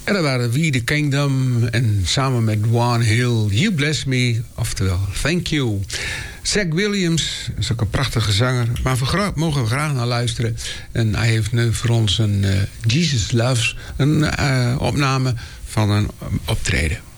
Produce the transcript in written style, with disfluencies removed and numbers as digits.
En dat waren We The Kingdom en samen met One Hill, You Bless Me, oftewel Thank You. Zach Williams is ook een prachtige zanger, maar we mogen graag naar luisteren. En hij heeft nu voor ons een Jesus Loves, een opname van een optreden.